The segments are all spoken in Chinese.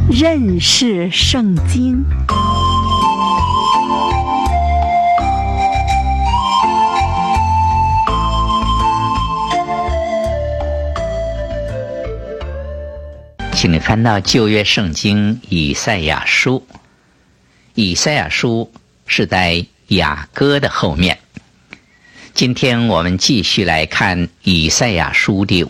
认识圣经。 请你翻到旧约圣经以赛亚书。以赛亚书是在雅歌的后面。今天我们继续来看以赛亚书第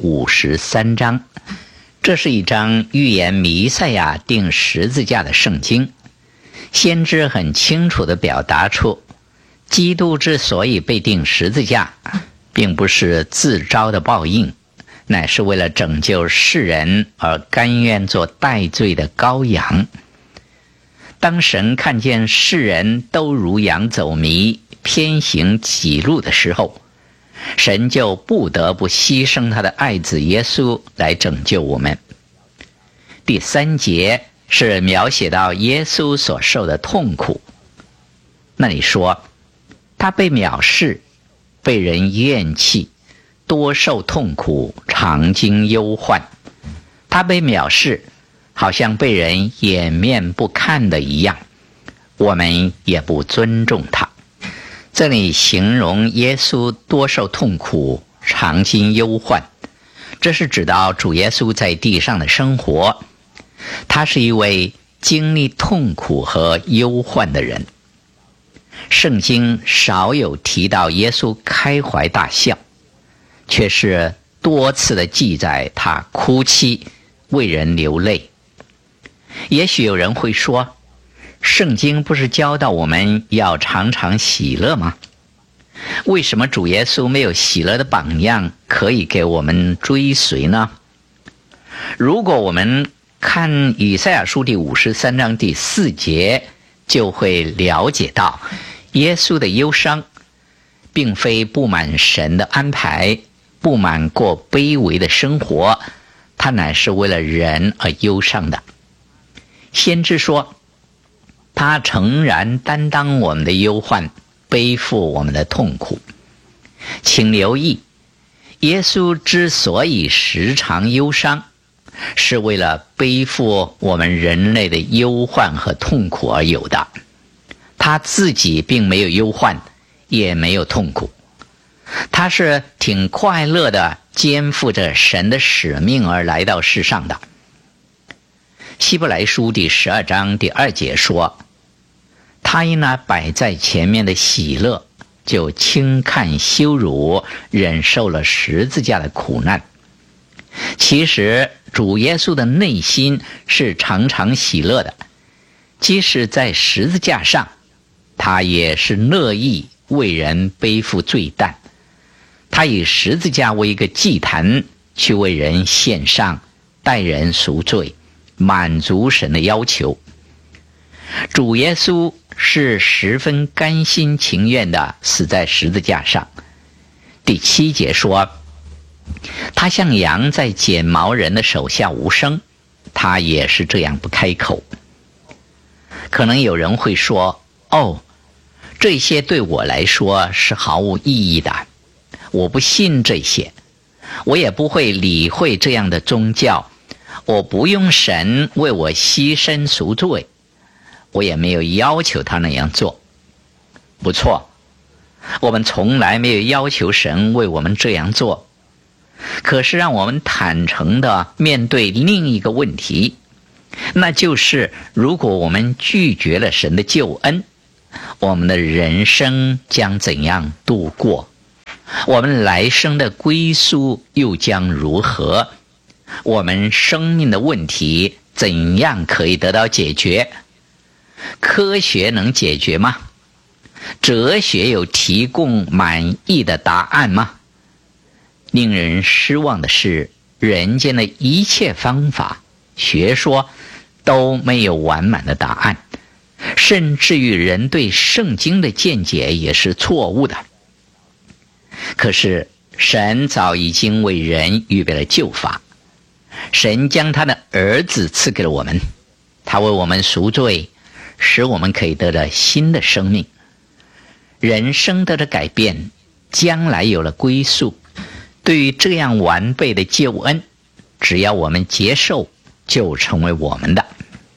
53章。这是一章预言弥赛亚钉十字架的圣经。先知很清楚地表达出，基督之所以被钉十字架，并不是自招的报应，乃是为了拯救世人而甘愿做代罪的羔羊。当神看见世人都如羊走迷，偏行己路的时候，神就不得不牺牲他的爱子耶稣来拯救我们。第3节是描写到耶稣所受的痛苦。那里说，他被藐视，被人厌弃，多受痛苦，常经忧患。他被藐视，好像被人掩面不看的一样，我们也不尊重他。这里形容耶稣多受痛苦，常经忧患，这是指到主耶稣在地上的生活。他是一位经历痛苦和忧患的人。圣经少有提到耶稣开怀大笑，却是多次的记载他哭泣，为人流泪。也许有人会说，圣经不是教导我们要常常喜乐吗？为什么主耶稣没有喜乐的榜样可以给我们追随呢？如果我们看以赛亚书第53章第4节，就会了解到耶稣的忧伤并非不满神的安排，不满过卑微的生活，他乃是为了人而忧伤的。先知说，他诚然担当我们的忧患，背负我们的痛苦。请留意，耶稣之所以时常忧伤，是为了背负我们人类的忧患和痛苦而有的。他自己并没有忧患，也没有痛苦，他是挺快乐的肩负着神的使命而来到世上的。希伯来书第12章第2节说，他因那摆在前面的喜乐，就轻看羞辱，忍受了十字架的苦难。其实主耶稣的内心是常常喜乐的，即使在十字架上，他也是乐意为人背负罪担。他以十字架为一个祭坛，去为人献上，代人赎罪，满足神的要求。主耶稣是十分甘心情愿地死在十字架上。第7节说，他像羊在剪毛人的手下无声，他也是这样不开口。可能有人会说，这些对我来说是毫无意义的，我不信这些，我也不会理会这样的宗教，我不用神为我牺牲赎罪，我也没有要求他那样做。不错，我们从来没有要求神为我们这样做。可是让我们坦诚地面对另一个问题，那就是如果我们拒绝了神的救恩，我们的人生将怎样度过？我们来生的归宿又将如何？我们生命的问题怎样可以得到解决？科学能解决吗？哲学有提供满意的答案吗？令人失望的是，人间的一切方法、学说都没有完满的答案，甚至于人对圣经的见解也是错误的。可是神早已经为人预备了救法，神将他的儿子赐给了我们，他为我们赎罪，使我们可以得到新的生命，人生得到改变，将来有了归宿。对于这样完备的救恩，只要我们接受，就成为我们的。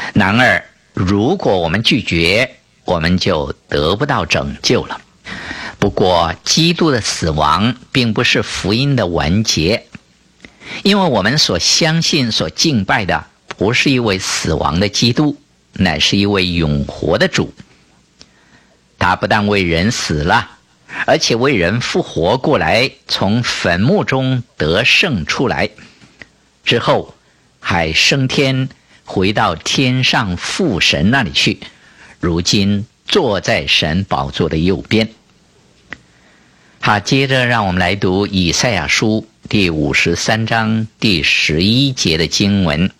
然而，如果我们拒绝，我们就得不到拯救了。不过，基督的死亡并不是福音的完结，因为我们所相信、所敬拜的不是一位死亡的基督，乃是一位永活的主。他不但为人死了，而且为人复活过来，从坟墓中得胜出来，之后还升天，回到天上父神那里去，如今坐在神宝座的右边。好，接着让我们来读以赛亚书第53章第11节的经文。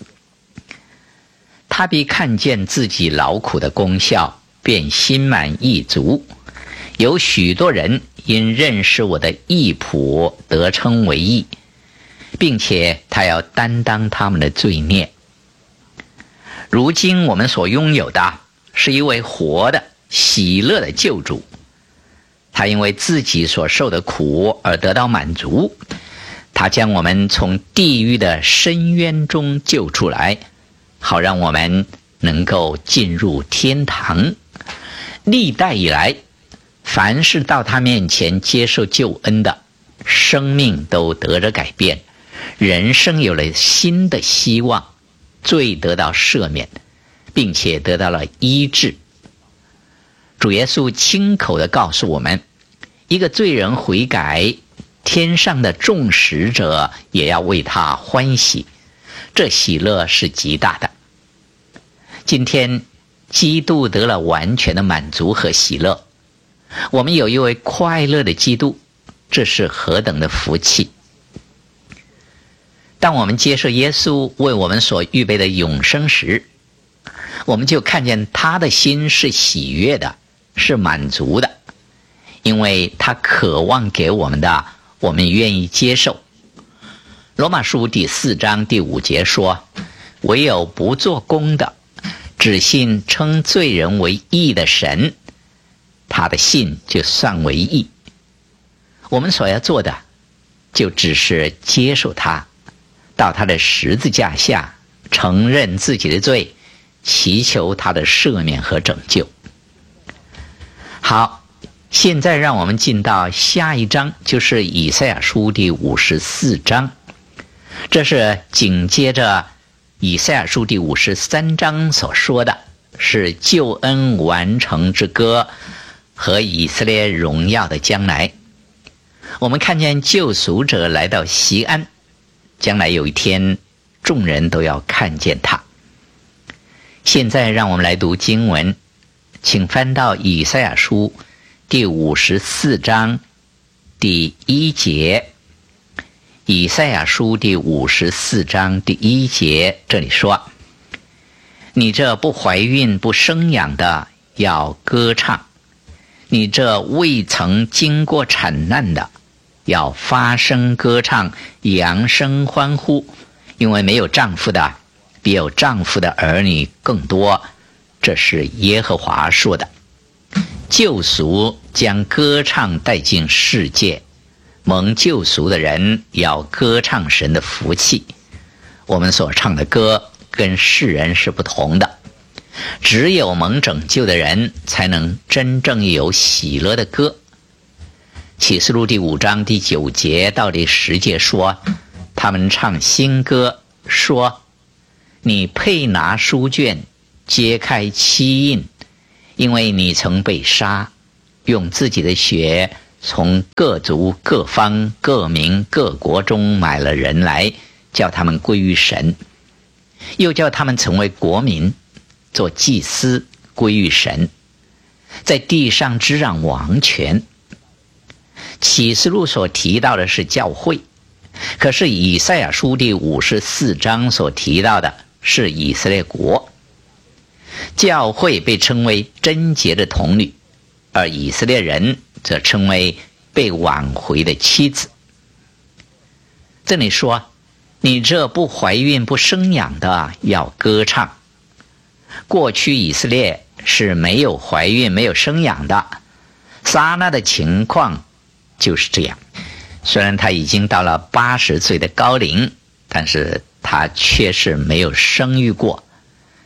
他必看见自己劳苦的功效，便心满意足。有许多人因认识我的义仆得称为义，并且他要担当他们的罪孽。如今我们所拥有的是一位活的喜乐的救主，他因为自己所受的苦而得到满足，他将我们从地狱的深渊中救出来，好让我们能够进入天堂。历代以来，凡是到他面前接受救恩的，生命都得着改变，人生有了新的希望，罪得到赦免，并且得到了医治。主耶稣亲口地告诉我们，一个罪人悔改，天上的众使者也要为他欢喜，这喜乐是极大的。今天基督得了完全的满足和喜乐，我们有一位快乐的基督，这是何等的福气。当我们接受耶稣为我们所预备的永生时，我们就看见他的心是喜悦的，是满足的，因为他渴望给我们的，我们愿意接受。罗马书第4章第5节说，唯有不做工的，只信称罪人为义的神，他的信就算为义。我们所要做的，就只是接受他，到他的十字架下，承认自己的罪，祈求他的赦免和拯救。好，现在让我们进到下一章，就是以赛亚书第54章。这是紧接着以赛亚书第53章所说的，是救恩完成之歌和以色列荣耀的将来。我们看见救赎者来到锡安，将来有一天众人都要看见他。现在让我们来读经文，请翻到以赛亚书第54章第1节。以赛亚书第54章第1节，这里说，你这不怀孕不生养的要歌唱，你这未曾经过产难的要发声歌唱，扬声欢呼，因为没有丈夫的比有丈夫的儿女更多，这是耶和华说的。救赎将歌唱带进世界，蒙救赎的人要歌唱神的福气。我们所唱的歌跟世人是不同的，只有蒙拯救的人才能真正有喜乐的歌。启示录第5章第9节到第10节说，他们唱新歌，说，你配拿书卷，揭开七印，因为你曾被杀，用自己的血从各族各方各民各国中买了人来，叫他们归于神，又叫他们成为国民，做祭司，归于神，在地上执掌王权。启示录所提到的是教会，可是以赛亚书第54章所提到的是以色列国。教会被称为贞洁的童女，而以色列人则称为被挽回的妻子。这里说，你这不怀孕不生养的要歌唱。过去以色列是没有怀孕没有生养的，撒拉的情况就是这样。虽然他已经到了80岁的高龄，但是他却是没有生育过。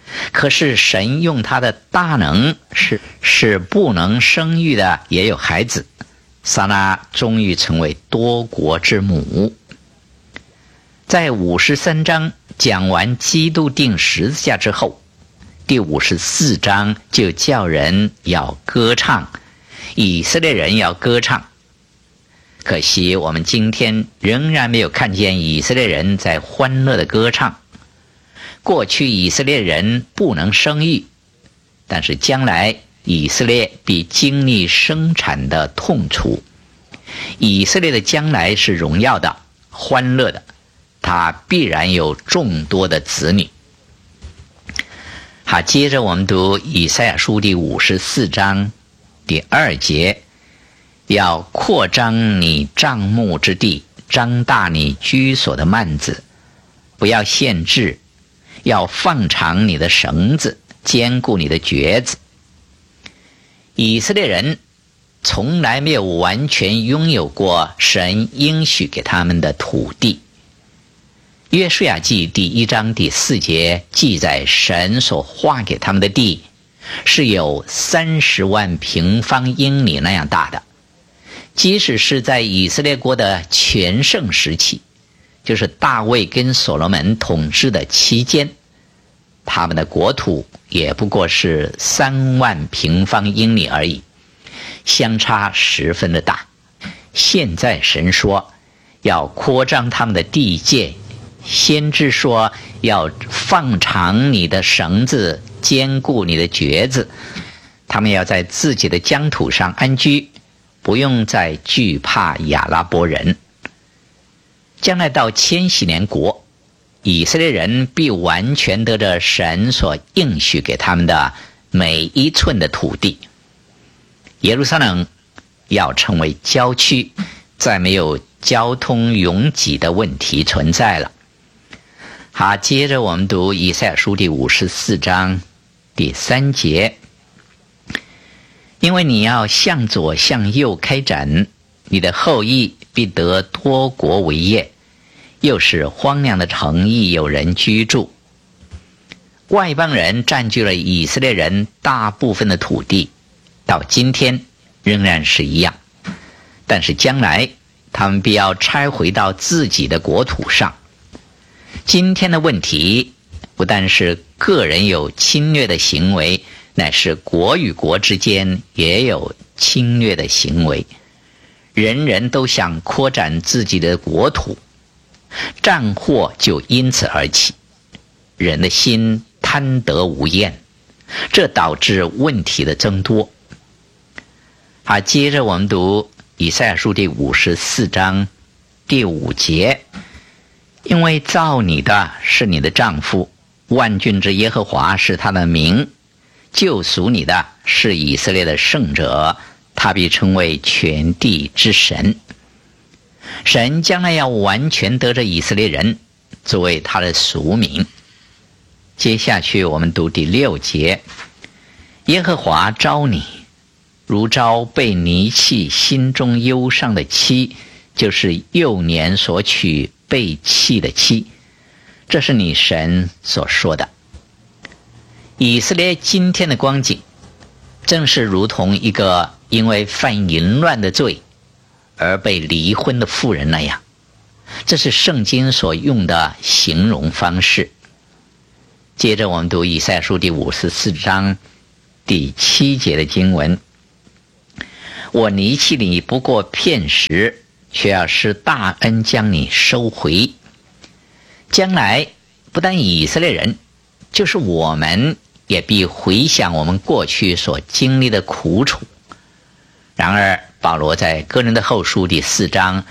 可是神用他的大能使不能生育的也有孩子，撒拉终于成为多国之母。在53章讲完基督钉十字架之后，第54章就叫人要歌唱，以色列人要歌唱。可惜我们今天仍然没有看见以色列人在欢乐的歌唱。过去以色列人不能生育，但是将来以色列必经历生产的痛楚。以色列的将来是荣耀的、欢乐的，他必然有众多的子女。好，接着我们读以赛亚书第54章第2节，要扩张你帐幕之地，张大你居所的幔子，不要限制，要放长你的绳子，坚固你的橛子。以色列人从来没有完全拥有过神应许给他们的土地。约书亚记第1章第4节记载，神所划给他们的地是有30万平方英里那样大的。即使是在以色列国的全盛时期，就是大卫跟所罗门统治的期间，他们的国土也不过是3万平方英里而已，相差十分的大。现在神说要扩张他们的地界，先知说要放长你的绳子，坚固你的橛子，他们要在自己的疆土上安居，不用再惧怕亚拉伯人。将来到千禧年国，以色列人必完全得着神所应许给他们的每一寸的土地。耶路撒冷要成为郊区，再没有交通拥挤的问题存在了。好，接着我们读以赛亚书第54章第3节，因为你要向左向右开展，你的后裔必得多国为业，又是荒凉的城邑有人居住。外邦人占据了以色列人大部分的土地，到今天仍然是一样，但是将来他们必要拆回到自己的国土上。今天的问题不但是个人有侵略的行为，乃是国与国之间也有侵略的行为。人人都想扩展自己的国土，战祸就因此而起。人的心贪得无厌，这导致问题的增多。好，接着我们读以赛亚书第54章第5节，因为造你的是你的丈夫，万军之耶和华是他的名，救赎你的是以色列的圣者，他必成为全地之神。神将来要完全得着以色列人作为他的属民。接下去我们读第6节，耶和华召你，如召被离弃心中忧伤的妻，就是幼年所娶被弃的妻。这是你神所说的。以色列今天的光景正是如同一个因为犯淫乱的罪而被离婚的妇人那样，这是圣经所用的形容方式。接着我们读以赛亚书第54章第7节的经文，我离弃你不过片时，却要施大恩将你收回。将来不但以色列人，就是我们也必回想我们过去所经历的苦楚。然而保罗在哥林多后书第4章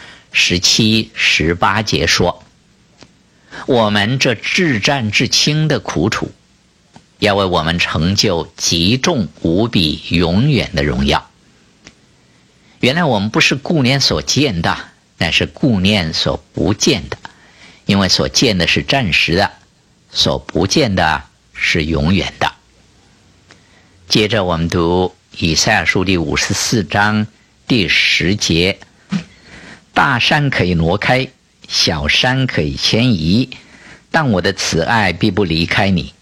17、18节说，我们这至战至轻的苦楚，要为我们成就极重无比永远的荣耀。原来我们不是顾念所见的，乃是顾念所不见的，因为所见的是暂时的，所不见的是永远的。接着我们读以赛亚书第54章第10节，大山可以挪开，小山可以迁移，但我的慈爱必不离开你，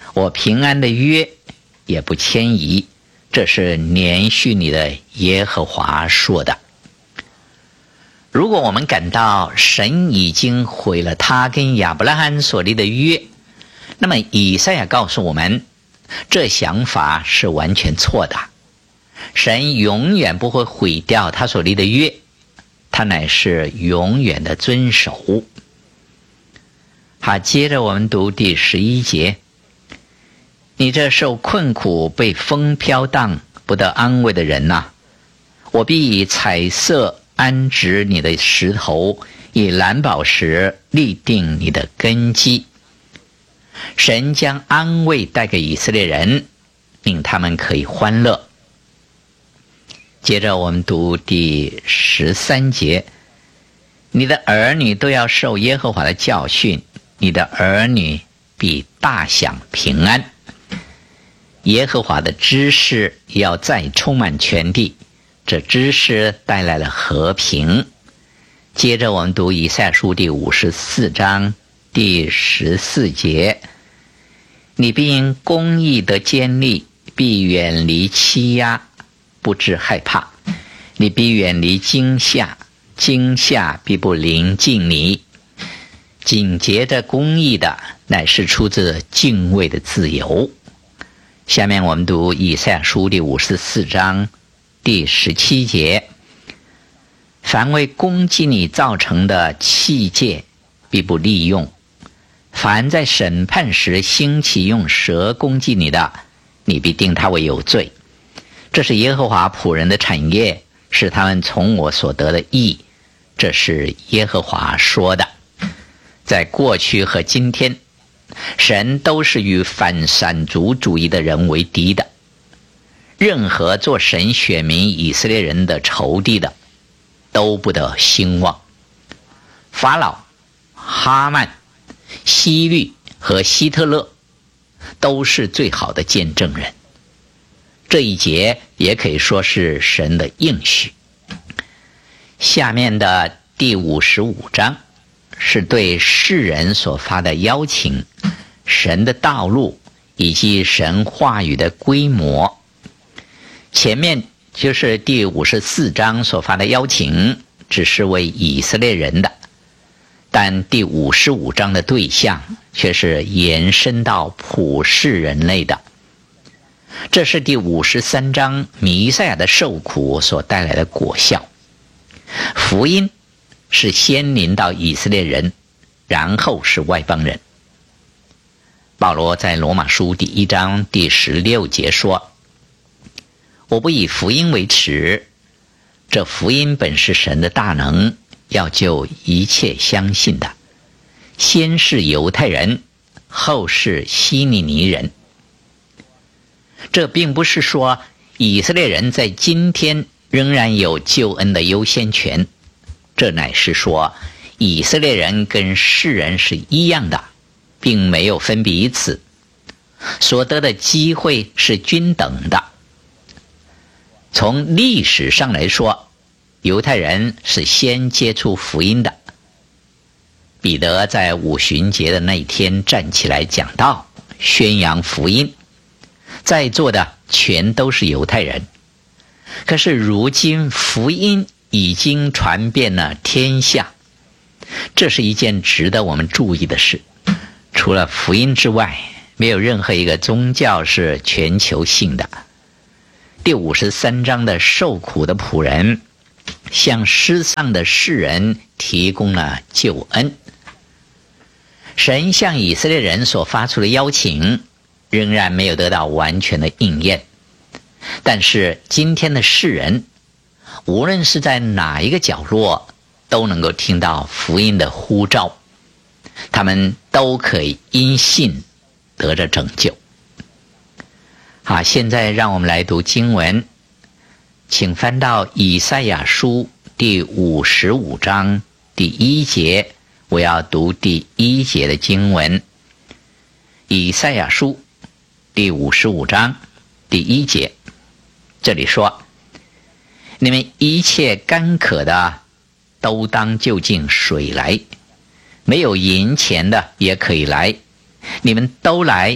我平安的约也不迁移。这是连续你的耶和华说的。如果我们感到神已经毁了他跟亚伯拉罕所立的约，那么以赛亚告诉我们，这想法是完全错的。神永远不会毁掉他所立的约，他乃是永远的遵守。好，接着我们读第11节。你这受困苦被风飘荡不得安慰的人哪，我必以彩色安置你的石头，以蓝宝石立定你的根基。神将安慰带给以色列人，令他们可以欢乐。接着我们读第13节。你的儿女都要受耶和华的教训，你的儿女必大享平安。耶和华的知识要再充满全地，这知识带来了和平。接着我们读以赛亚书第54章第14节。你必因公义得坚立，必远离欺压，不致害怕。你必远离惊吓，惊吓必不临近你。紧接着公义的乃是出自敬畏的自由。下面我们读以赛亚书第54章第17节。凡为攻击你造成的器械必不利用，凡在审判时兴起用蛇攻击你的，你必定他为有罪。这是耶和华仆人的产业，是他们从我所得的益。这是耶和华说的。在过去和今天，神都是与反闪族主义的人为敌的。任何做神选民以色列人的仇敌的，都不得兴旺。法老、哈曼、希律和希特勒都是最好的见证人。这一节也可以说是神的应许。下面的第55章是对世人所发的邀请，神的道路以及神话语的规模。前面就是第54章所发的邀请，只是为以色列人的，但第55章的对象却是延伸到普世人类的。这是第53章弥赛亚的受苦所带来的果效。福音是先临到以色列人，然后是外邦人。保罗在罗马书第1章第16节说，我不以福音为耻，这福音本是神的大能，要救一切相信的，先是犹太人，后是希利尼人。这并不是说以色列人在今天仍然有救恩的优先权，这乃是说以色列人跟世人是一样的，并没有分彼此，所得的机会是均等的。从历史上来说，犹太人是先接触福音的。彼得在五旬节的那天站起来讲道，宣扬福音，在座的全都是犹太人。可是如今福音已经传遍了天下，这是一件值得我们注意的事。除了福音之外，没有任何一个宗教是全球性的。第53章的受苦的仆人向失丧的世人提供了救恩。神向以色列人所发出的邀请仍然没有得到完全的应验，但是今天的世人无论是在哪一个角落，都能够听到福音的呼召，他们都可以因信得着拯救。好，现在让我们来读经文，请翻到以赛亚书第55章第1节，我要读第1节的经文。以赛亚书第55章第1节，这里说，你们一切干渴的都当就近水来，没有银钱的也可以来，你们都来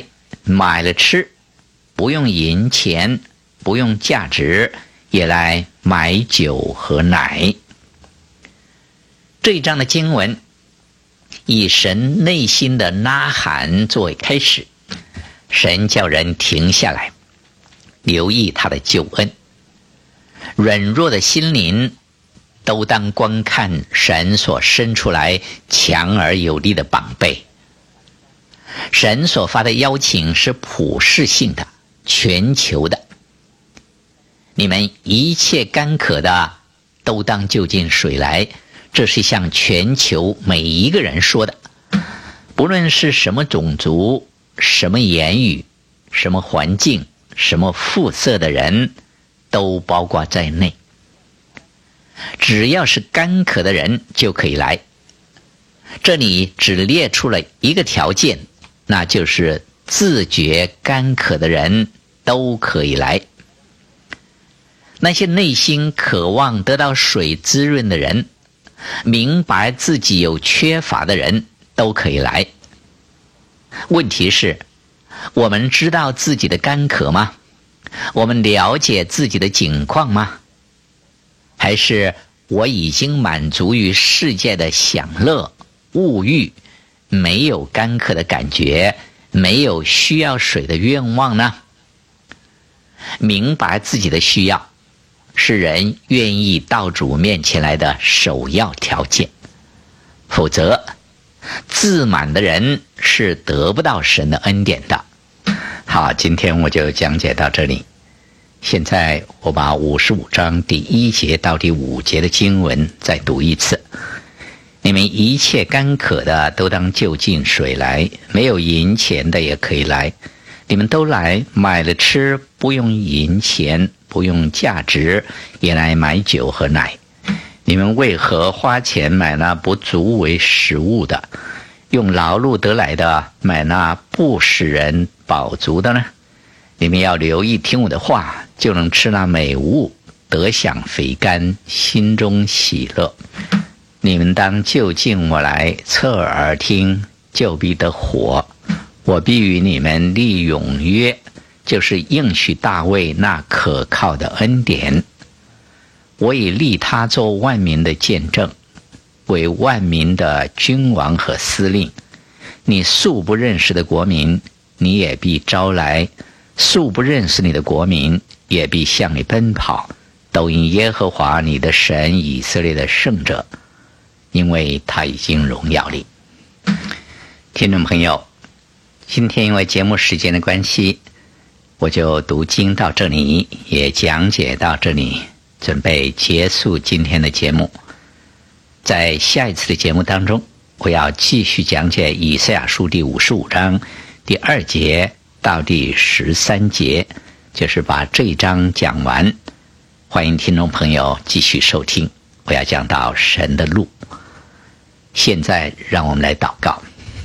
买了吃，不用银钱，不用价值，也来买酒和奶。这一章的经文以神内心的呐喊作为开始，神叫人停下来，留意他的救恩。软弱的心灵都当观看神所伸出来强而有力的膀臂。神所发的邀请是普世性的，全球的。你们一切干渴的都当就近水来，这是向全球每一个人说的，不论是什么种族、什么言语、什么环境、什么肤色的人都包括在内。只要是干渴的人就可以来。这里只列出了一个条件，那就是自觉干渴的人都可以来。那些内心渴望得到水滋润的人，明白自己有缺乏的人都可以来。问题是，我们知道自己的干渴吗？我们了解自己的境况吗？还是我已经满足于世界的享乐、物欲，没有干渴的感觉，没有需要水的愿望呢？明白自己的需要，是人愿意到主面前来的首要条件。否则，自满的人是得不到神的恩典的。好，今天我就讲解到这里。现在我把55章第1节到第5节的经文再读一次。你们一切干渴的都当就近水来，没有银钱的也可以来。你们都来，买了吃，不用银钱，不用价值，也来买酒和奶。你们为何花钱买那不足为食物的，用劳碌得来的买那不使人饱足的呢？你们要留意听我的话，就能吃那美物，得享肥甘，心中喜乐。你们当就近我来，侧耳听，就必得活。我必与你们立永约，就是应许大卫那可靠的恩典。我已立他做万民的见证，为万民的君王和司令。你素不认识的国民，你也必招来；素不认识你的国民，也必向你奔跑，都因耶和华你的神以色列的圣者，因为他已经荣耀你。听众朋友，今天因为节目时间的关系，我就读经到这里，也讲解到这里，准备结束今天的节目。在下一次的节目当中，我要继续讲解以赛亚书第55章第2节到第13节，就是把这一章讲完。欢迎听众朋友继续收听，我要讲到神的路。现在让我们来祷告。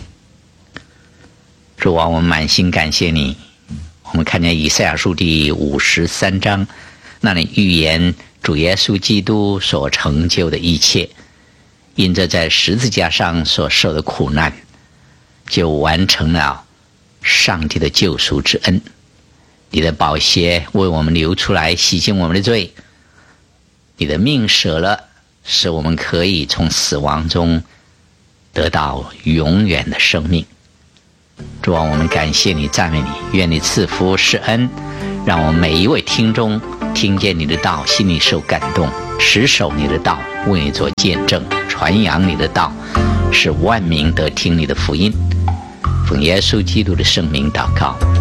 主啊，我们满心感谢你。我们看见以赛亚书第53章，那里预言主耶稣基督所成就的一切，因着在十字架上所受的苦难，就完成了上帝的救赎之恩。你的宝血为我们流出来，洗净我们的罪。你的命舍了，使我们可以从死亡中得到永远的生命。主啊，我们感谢你，赞美你，愿你赐福施恩，让我们每一位听众听见你的道，心里受感动，持守你的道，为你做见证，传扬你的道，使万民得听你的福音。奉耶稣基督的圣名祷告，